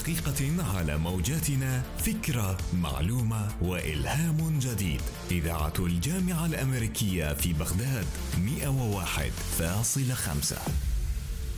دقيقة على موجاتنا فكرة، معلومة وإلهام جديد. إذاعة الجامعة الأمريكية في بغداد 101.5.